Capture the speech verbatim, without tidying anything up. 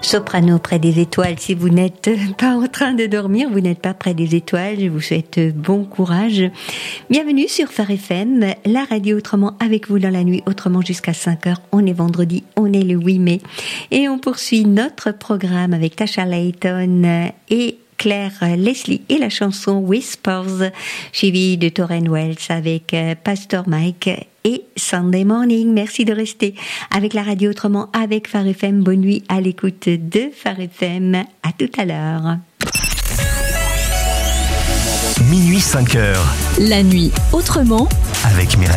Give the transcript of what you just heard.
Soprano près des étoiles, si vous n'êtes pas en train de dormir, vous n'êtes pas près des étoiles, je vous souhaite bon courage. Bienvenue sur Phare F M, la radio autrement avec vous dans la nuit, autrement jusqu'à cinq heures. On est vendredi, on est le huit mai. Et on poursuit notre programme avec Tasha Layton et Claire Leslie et la chanson Whispers, suivie de Tauren Wells avec Pastor Mike et Sunday Morning. Merci de rester avec la radio autrement avec Phare F M. Bonne nuit à l'écoute de Phare F M. À tout à l'heure. Minuit cinq heures. La nuit autrement avec Mireille.